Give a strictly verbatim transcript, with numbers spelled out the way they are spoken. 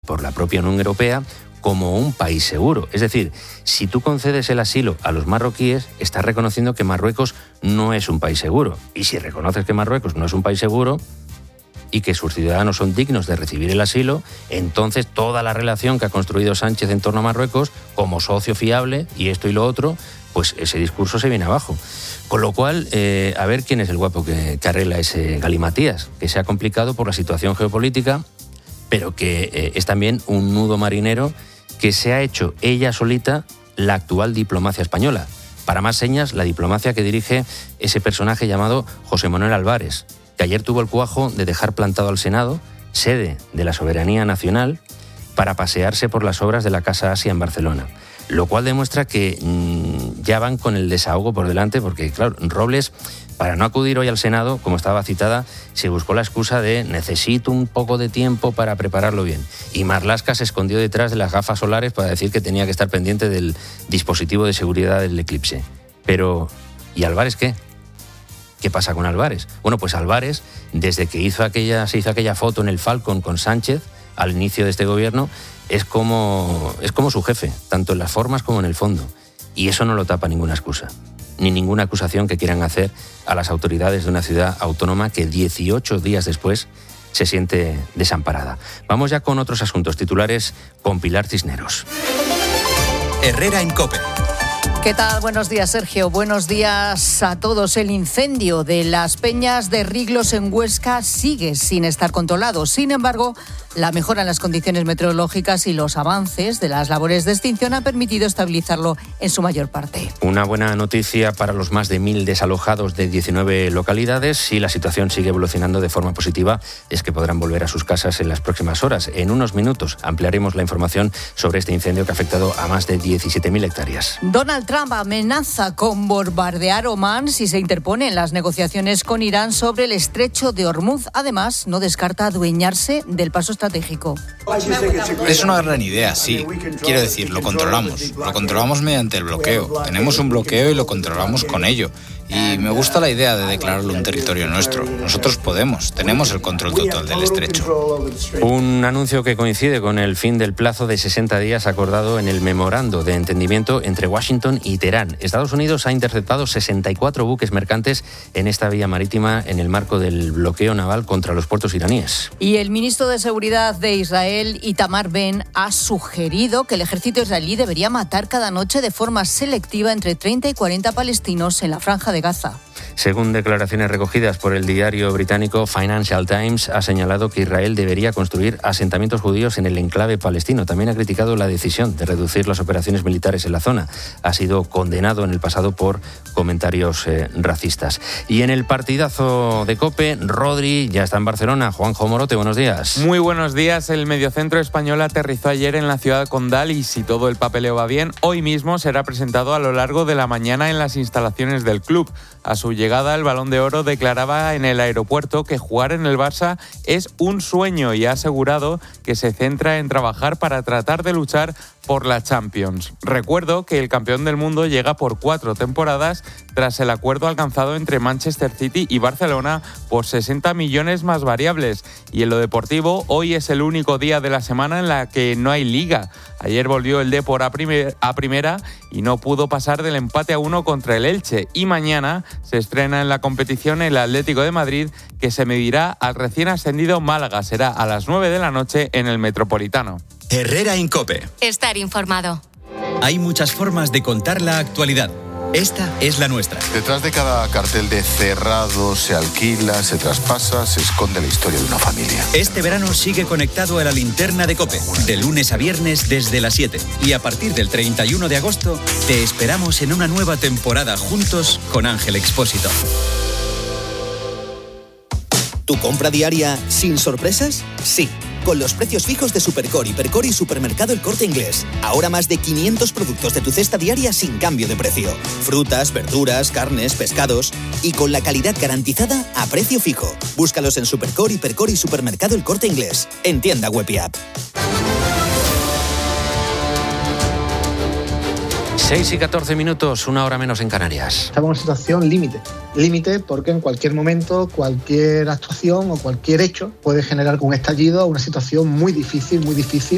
por la propia Unión Europea como un país seguro. Es decir, si tú concedes el asilo a los marroquíes, estás reconociendo que Marruecos no es un país seguro. Y si reconoces que Marruecos no es un país seguro y que sus ciudadanos son dignos de recibir el asilo, entonces toda la relación que ha construido Sánchez en torno a Marruecos, como socio fiable, y esto y lo otro, pues ese discurso se viene abajo. Con lo cual, eh, a ver quién es el guapo que, que arregla ese galimatías, que se ha complicado por la situación geopolítica, pero que eh, es también un nudo marinero que se ha hecho ella solita la actual diplomacia española. Para más señas, la diplomacia que dirige ese personaje llamado José Manuel Álvarez, que ayer tuvo el cuajo de dejar plantado al Senado, sede de la soberanía nacional, para pasearse por las obras de la Casa Asia en Barcelona. Lo cual demuestra que mmm, ya van con el desahogo por delante, porque, claro, Robles, para no acudir hoy al Senado, como estaba citada, se buscó la excusa de necesito un poco de tiempo para prepararlo bien. Y Marlaska se escondió detrás de las gafas solares para decir que tenía que estar pendiente del dispositivo de seguridad del eclipse. Pero, ¿y Álvarez qué? ¿Qué pasa con Álvarez? Bueno, pues Álvarez, desde que hizo aquella, se hizo aquella foto en el Falcon con Sánchez, al inicio de este gobierno, es como, es como su jefe, tanto en las formas como en el fondo. Y eso no lo tapa ninguna excusa, ni ninguna acusación que quieran hacer a las autoridades de una ciudad autónoma que dieciocho días después se siente desamparada. Vamos ya con otros asuntos titulares con Pilar Cisneros. Herrera en COPE. ¿Qué tal? Buenos días, Sergio. Buenos días a todos. El incendio de las Peñas de Riglos en Huesca sigue sin estar controlado. Sin embargo, la mejora en las condiciones meteorológicas y los avances de las labores de extinción han permitido estabilizarlo en su mayor parte. Una buena noticia para los más de mil desalojados de diecinueve localidades. Si la situación sigue evolucionando de forma positiva, es que podrán volver a sus casas en las próximas horas. En unos minutos ampliaremos la información sobre este incendio que ha afectado a más de diecisiete mil hectáreas. Donald Trump amenaza con bombardear Omán si se interpone en las negociaciones con Irán sobre el estrecho de Hormuz. Además, no descarta adueñarse del paso estratégico. Es una gran idea, sí. Quiero decir, lo controlamos. Lo controlamos mediante el bloqueo. Tenemos un bloqueo y lo controlamos con ello. Y me gusta la idea de declararlo un territorio nuestro. Nosotros podemos, tenemos el control total del estrecho. Un anuncio que coincide con el fin del plazo de sesenta días acordado en el memorando de entendimiento entre Washington y Teherán. Estados Unidos ha interceptado sesenta y cuatro buques mercantes en esta vía marítima en el marco del bloqueo naval contra los puertos iraníes. Y el ministro de Seguridad de Israel, Itamar Ben, ha sugerido que el ejército israelí debería matar cada noche de forma selectiva entre treinta y cuarenta palestinos en la franja de Gaza. Según declaraciones recogidas por el diario británico Financial Times, ha señalado que Israel debería construir asentamientos judíos en el enclave palestino. También ha criticado la decisión de reducir las operaciones militares en la zona. Ha sido condenado en el pasado por comentarios eh, racistas. Y en el partidazo de COPE, Rodri ya está en Barcelona. Juanjo Morote, buenos días. Muy buenos días. El mediocentro español aterrizó ayer en la ciudad condal y, si todo el papeleo va bien, hoy mismo será presentado a lo largo de la mañana en las instalaciones del club. A su llegada, el Balón de Oro declaraba en el aeropuerto que jugar en el Barça es un sueño y ha asegurado que se centra en trabajar para tratar de luchar por la Champions. Recuerdo que el campeón del mundo llega por cuatro temporadas tras el acuerdo alcanzado entre Manchester City y Barcelona por sesenta millones más variables. Y en lo deportivo, hoy es el único día de la semana en la que no hay liga. Ayer volvió el Depor a, primer, a primera y no pudo pasar del empate a uno contra el Elche. Y mañana se estrena en la competición el Atlético de Madrid, que se medirá al recién ascendido Málaga. Será a las nueve de la noche en el Metropolitano. Herrera en COPE. Estar informado. Hay muchas formas de contar la actualidad. Esta es la nuestra. Detrás de cada cartel de cerrado, se alquila, se traspasa, se esconde la historia de una familia. Este verano sigue conectado a la linterna de COPE, de lunes a viernes desde las siete. Y a partir del treinta y uno de agosto, te esperamos en una nueva temporada juntos con Ángel Expósito. ¿Tu compra diaria sin sorpresas? Sí, con los precios fijos de Supercor, Hipercor y Supermercado El Corte Inglés. Ahora más de quinientos productos de tu cesta diaria sin cambio de precio. Frutas, verduras, carnes, pescados y con la calidad garantizada a precio fijo. Búscalos en Supercor, Hipercor y Supermercado El Corte Inglés. En tienda web y app. seis y catorce minutos, una hora menos en Canarias. Estamos en una situación límite. Límite porque en cualquier momento, cualquier actuación o cualquier hecho puede generar un estallido, una situación muy difícil, muy difícil.